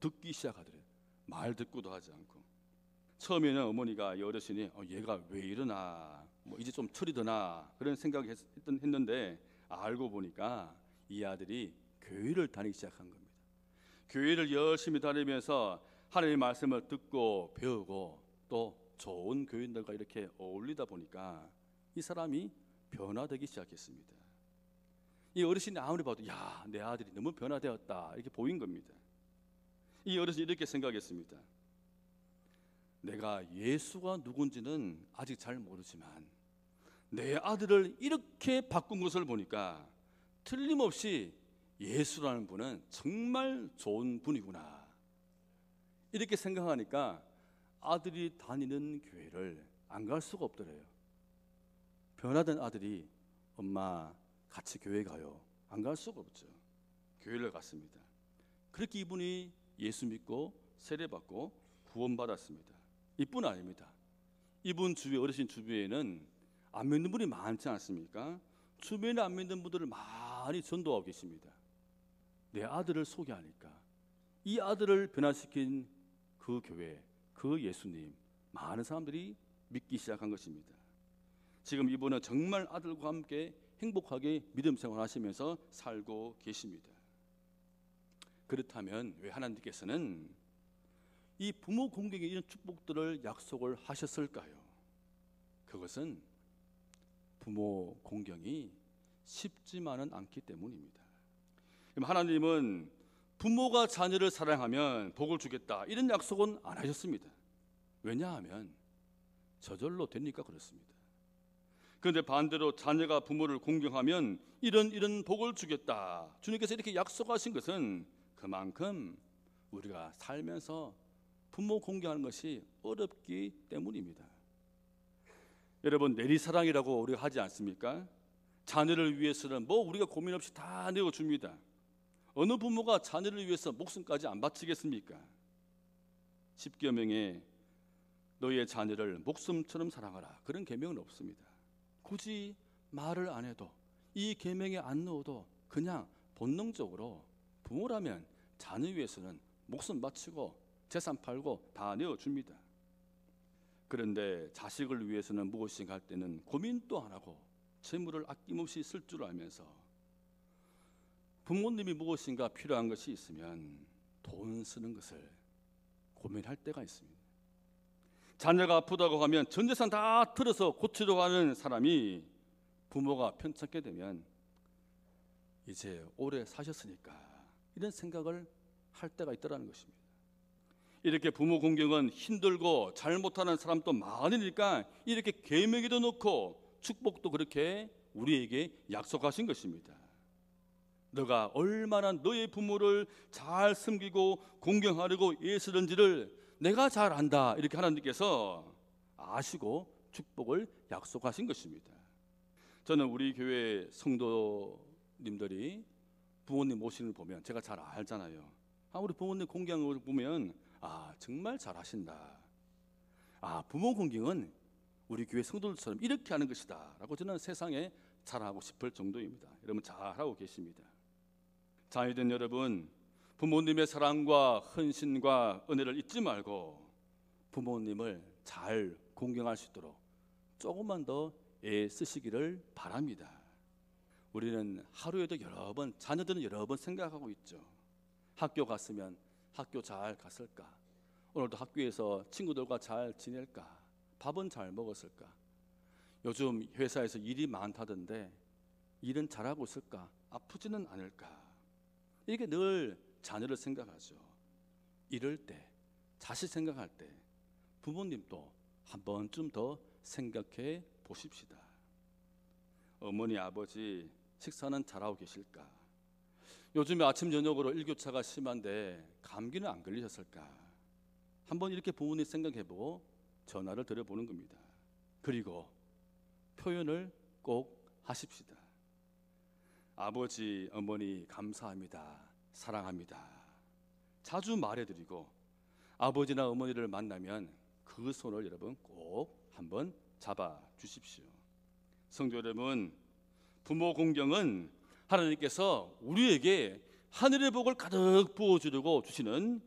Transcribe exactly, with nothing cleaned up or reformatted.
듣기 시작하더래요. 말 듣고도 하지 않고. 처음에는 어머니가 이 어르신이 어, 얘가 왜 이러나, 뭐 이제 좀 철이 드나 그런 생각을 했, 했는데 알고 보니까 이 아들이 교회를 다니기 시작한 겁니다. 교회를 열심히 다니면서 하나님의 말씀을 듣고 배우고 또 좋은 교인들과 이렇게 어울리다 보니까 이 사람이 변화되기 시작했습니다. 이 어르신이 아무리 봐도 야, 내 아들이 너무 변화되었다 이렇게 보인 겁니다. 이 어르신이 이렇게 생각했습니다. 내가 예수가 누군지는 아직 잘 모르지만 내 아들을 이렇게 바꾼 것을 보니까 틀림없이 예수라는 분은 정말 좋은 분이구나 이렇게 생각하니까 아들이 다니는 교회를 안 갈 수가 없더래요. 변화된 아들이 엄마 같이 교회 가요. 안 갈 수가 없죠. 교회를 갔습니다. 그렇게 이분이 예수 믿고 세례받고 구원받았습니다. 이뿐 아닙니다. 이분 주변, 어르신 주변에는 안 믿는 분이 많지 않습니까? 주변에 안 믿는 분들을 많이 전도하고 계십니다. 내 아들을 소개하니까 이 아들을 변화시킨 그 교회, 그 예수님, 많은 사람들이 믿기 시작한 것입니다. 지금 이분은 정말 아들과 함께 행복하게 믿음 생활하시면서 살고 계십니다. 그렇다면 왜 하나님께서는 이 부모 공경에 이런 축복들을 약속을 하셨을까요? 그것은 부모 공경이 쉽지만은 않기 때문입니다. 하나님은 부모가 자녀를 사랑하면 복을 주겠다 이런 약속은 안 하셨습니다. 왜냐하면 저절로 되니까 그렇습니다. 그런데 반대로 자녀가 부모를 공경하면 이런 이런 복을 주겠다 주님께서 이렇게 약속하신 것은 그만큼 우리가 살면서 부모 공경하는 것이 어렵기 때문입니다. 여러분, 내리사랑이라고 우리가 하지 않습니까? 자녀를 위해서는 뭐 우리가 고민 없이 다 내어줍니다. 어느 부모가 자녀를 위해서 목숨까지 안 바치겠습니까? 십계명에 너의 자녀를 목숨처럼 사랑하라 그런 계명은 없습니다. 굳이 말을 안 해도 이 계명에 안 넣어도 그냥 본능적으로 부모라면 자녀 위해서는 목숨 바치고 재산 팔고 다 내어줍니다. 그런데 자식을 위해서는 무엇인가 할 때는 고민도 안 하고 재물을 아낌없이 쓸 줄 알면서 부모님이 무엇인가 필요한 것이 있으면 돈 쓰는 것을 고민할 때가 있습니다. 자녀가 아프다고 하면 전 재산 다 틀어서 고치려고 하는 사람이 부모가 편찮게 되면 이제 오래 사셨으니까 이런 생각을 할 때가 있다는 것입니다. 이렇게 부모 공경은 힘들고 잘못하는 사람도 많으니까 이렇게 계명에도 넣고 축복도 그렇게 우리에게 약속하신 것입니다. 너가 얼마나 너의 부모를 잘 섬기고 공경하려고 애쓰는지를 내가 잘 안다 이렇게 하나님께서 아시고 축복을 약속하신 것입니다. 저는 우리 교회 성도님들이 부모님 모시는 걸 보면 제가 잘 알잖아요. 아, 우리 부모님 공경을 보면 아, 정말 잘하신다. 아, 부모 공경은 우리 교회 성도들처럼 이렇게 하는 것이다 라고 저는 세상에 자랑하고 싶을 정도입니다. 여러분 잘하고 계십니다. 자녀된 여러분, 부모님의 사랑과 헌신과 은혜를 잊지 말고 부모님을 잘 공경할 수 있도록 조금만 더 애쓰시기를 바랍니다. 우리는 하루에도 여러 번, 자녀들은 여러 번 생각하고 있죠. 학교 갔으면 학교 잘 갔을까? 오늘도 학교에서 친구들과 잘 지낼까? 밥은 잘 먹었을까? 요즘 회사에서 일이 많다던데 일은 잘하고 있을까? 아프지는 않을까? 이게 늘 자녀를 생각하죠. 이럴 때, 자식 생각할 때 부모님도 한 번쯤 더 생각해 보십시다. 어머니, 아버지 식사는 잘하고 계실까? 요즘에 아침 저녁으로 일교차가 심한데 감기는 안 걸리셨을까? 한번 이렇게 부모님 생각해보고 전화를 드려보는 겁니다. 그리고 표현을 꼭 하십시다. 아버지, 어머니 감사합니다. 사랑합니다. 자주 말해드리고 아버지나 어머니를 만나면 그 손을 여러분 꼭 한번 잡아 주십시오. 성도 여러분, 부모 공경은 하나님께서 우리에게 하늘의 복을 가득 부어주려고 주시는